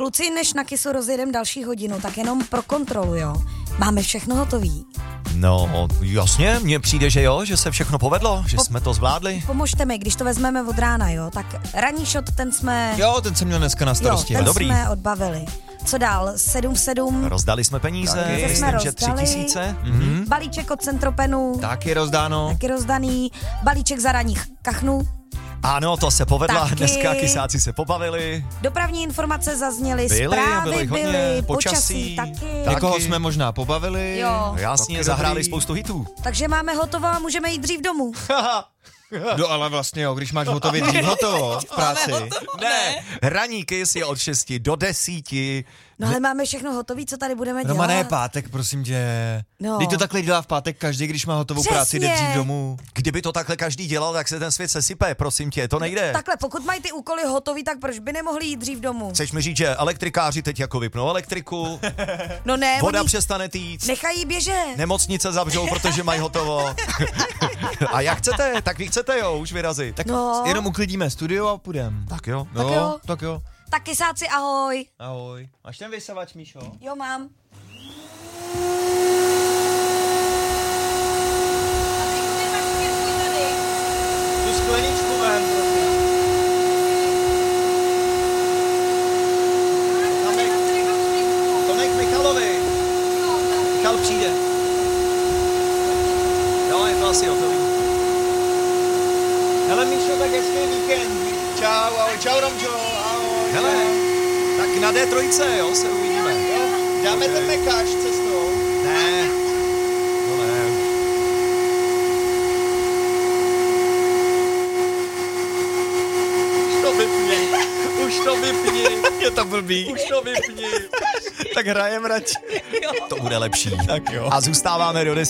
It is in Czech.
Kluci, než na Kisu rozjedem další hodinu, tak jenom pro kontrolu, jo. Máme všechno hotový. No, jasně, mně přijde, že jo, že se všechno povedlo, že jsme to zvládli. Pomožte mi, když to vezmeme od rána, jo. Tak ranní shot, ten jsme... Jo, ten jsem měl dneska na starosti. Jo, ten Dobrý. jsme odbavili. Co dál? 7 v 7. Rozdali jsme peníze, Taky. myslím, že Rozdali. 3000. Balíček od Centropenu. Taky rozdáno. Taky rozdaný. Balíček za ranních kachnů. Ano, to se povedla, Taky. dneska kysáci se pobavili. Dopravní informace zazněly, Byly, zprávy byly hodně, byly, počasí, taky. Někoho jsme možná pobavili. Jo. Jasně, Taky zahráli dobrý. spoustu hitů. Takže máme hotovo a můžeme jít dřív domů. No ale vlastně jo, když máš hotově dřív hotovo v práci. Ne, ranní kys je od 6 do 10. No ale máme všechno hotový, co tady budeme dělat. Roma, ne pátek, prosím tě. No. Teď to takhle dělá v pátek každý, když má hotovou Přesně. práci, jde dřív domů. Kdyby to takhle každý dělal, tak se ten svět sesype, prosím tě, to nejde. Takhle, pokud mají ty úkoly hotový, tak proč by nemohli jít dřív domů? Chceš mi říct, že elektrikáři teď jako vypnou elektriku, No ne, voda oni přestane týct, nechají běžet. nemocnice zavřou, protože mají hotovo. A jak chcete, tak vy chcete, jo, už vyrazit. Tak, No, Jenom uklidíme studio a půjdem. tak jo. Tak jo. Tak jo. tak kysáci, ahoj. Ahoj. Máš ten vysavač, Míšo? Jo, mám. Tu skleničku ven, prosím. To nech Michalovi. Michal přijde. Jo, je to asi hotový. Hele, Míšo, tak hezký víkend. Čau, ahoj, čau, Romčo, ahoj. Hele, tak na D3, jo, se uvidíme. Jo, dáme ten mekáč cestou. Ne, to ne. Už to vypni. Je to blbý. Už to vypni. Tak hrajem radši. To bude lepší. Tak jo. A zůstáváme do 10.